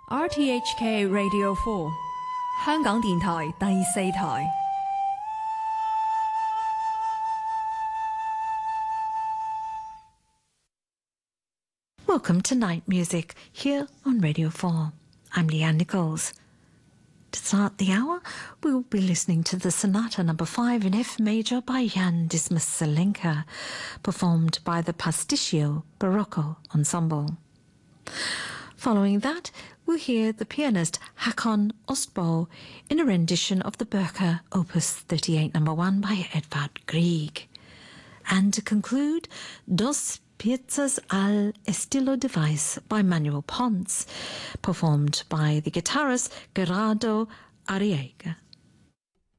RTHK Radio 4香港電台第四台。 Welcome to Night Music here on Radio 4. I'm Leanne Nichols. To start the hour, we will be listening to the Sonata No. 5 in F major by Jan Dismas Zelenka, performed by the Pasticcio Barocco Ensemble. Following that, we'll hear the pianist Håkon Østbo in a rendition of the Berker Opus 38 No. 1 by Edvard Grieg. And to conclude, Dos Piezas al Estilo Device by Manuel Ponce, performed by the guitarist Gerardo Arriaga.